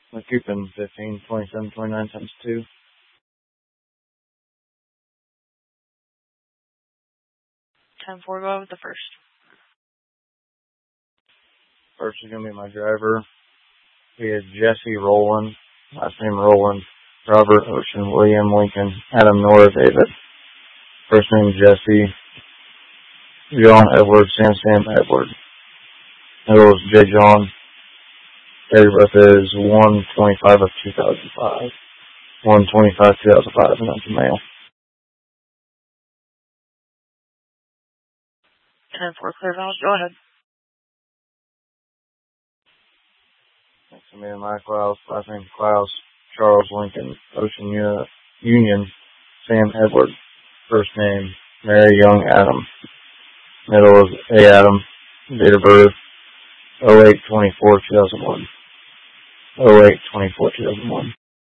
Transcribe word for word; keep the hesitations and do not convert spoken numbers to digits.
McCoupin, fifteen, twenty-seven, twenty-nine times two. ten four, go with the first. First is going to be my driver. We have Jesse Rowland, last name Rowland, Robert Ocean, William Lincoln, Adam Nora David. First name Jesse, John Edward, Sam Sam Edward. Middle is J. John. Date of birth is one twenty-five of two thousand five. one twenty-five, two thousand five, and that's a male. ten four, clear valve, go ahead. Next to me, Mike Klaus, last name Klaus, Charles Lincoln, Ocean Union, Sam Edward. First name, Mary Young Adam. Middle is A. Adam. Date of birth, oh eight twenty-four, two thousand one. oh eight twenty-four, two thousand one.